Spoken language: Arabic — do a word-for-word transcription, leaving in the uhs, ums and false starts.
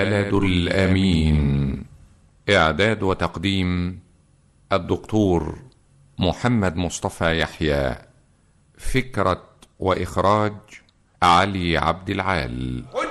بلد الأمين. إعداد وتقديم الدكتور محمد مصطفى يحيى. فكرة وإخراج علي عبد العال.